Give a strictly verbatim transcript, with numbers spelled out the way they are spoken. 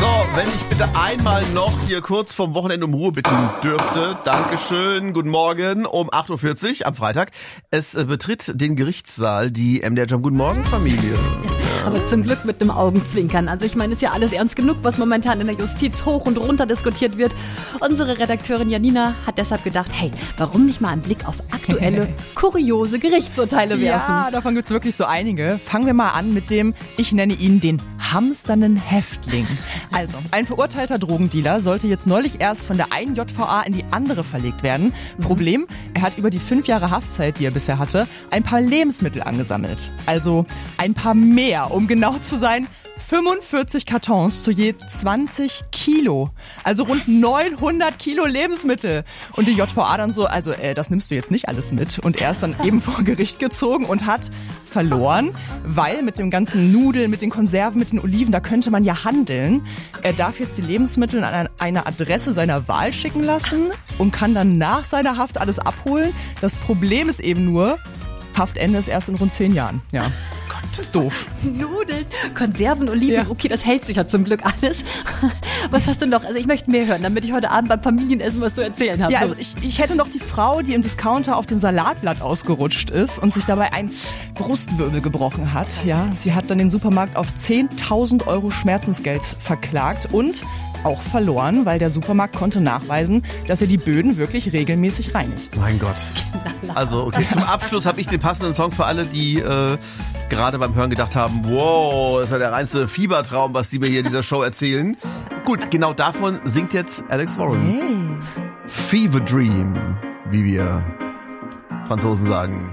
So, wenn ich bitte einmal noch hier kurz vom Wochenende um Ruhe bitten dürfte. Dankeschön, guten Morgen um acht Uhr vierzig am Freitag. Es äh, betritt den Gerichtssaal die M D R Jam Guten Morgen Familie. Ja, aber zum Glück mit einem Augenzwinkern. Also ich meine, ist ja alles ernst genug, was momentan in der Justiz hoch und runter diskutiert wird. Unsere Redakteurin Janina hat deshalb gedacht, hey, warum nicht mal einen Blick auf aktuelle, kuriose Gerichtsurteile werfen? Ja, davon gibt's wirklich so einige. Fangen wir mal an mit dem, ich nenne ihn den hamsternden Häftling. Also, ein verurteilter Drogendealer sollte jetzt neulich erst von der einen J V A in die andere verlegt werden. Mhm. Problem, er hat über die fünf Jahre Haftzeit, die er bisher hatte, ein paar Lebensmittel angesammelt. Also ein paar mehr, um genau zu sein, fünfundvierzig Kartons zu je zwanzig Kilo. Also rund neunhundert Kilo Lebensmittel. Und die J V A dann so, also äh, das nimmst du jetzt nicht alles mit. Und er ist dann eben vor Gericht gezogen und hat verloren, weil mit dem ganzen Nudeln, mit den Konserven, mit den Oliven, da könnte man ja handeln. Er darf jetzt die Lebensmittel an eine Adresse seiner Wahl schicken lassen und kann dann nach seiner Haft alles abholen. Das Problem ist eben nur, Haftende ist erst in rund zehn Jahren. Ja. Gott, doof. Nudeln, Konserven, Oliven, Ja. okay, das hält sich ja zum Glück alles. Was hast du noch? Also ich möchte mehr hören, damit ich heute Abend beim Familienessen was zu erzählen habe. Ja, also ich, ich hätte noch die Frau, die im Discounter auf dem Salatblatt ausgerutscht ist und sich dabei ein Brustwirbel gebrochen hat. Ja, sie hat dann den Supermarkt auf zehntausend Euro Schmerzensgeld verklagt und auch verloren, weil der Supermarkt konnte nachweisen, dass er die Böden wirklich regelmäßig reinigt. Mein Gott. Also, okay, zum Abschluss habe ich den passenden Song für alle, die äh, gerade beim Hören gedacht haben, wow, das ist ja der reinste Fiebertraum, was sie mir hier in dieser Show erzählen. Gut, genau davon singt jetzt Alex Warren. Hey. Fever Dream, wie wir Franzosen sagen.